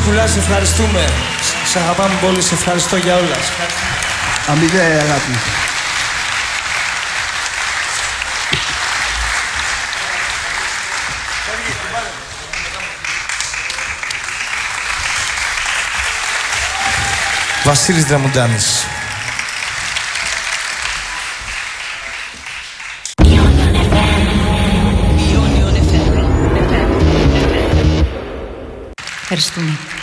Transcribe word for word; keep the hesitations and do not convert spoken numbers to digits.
Πουλά, σε ευχαριστούμε. Σε αγαπάμε πολύ, σε ευχαριστώ για όλα. Αμοιβαία αγάπη. Βασίλης Δραμουντάνης. Ευχαριστούμε.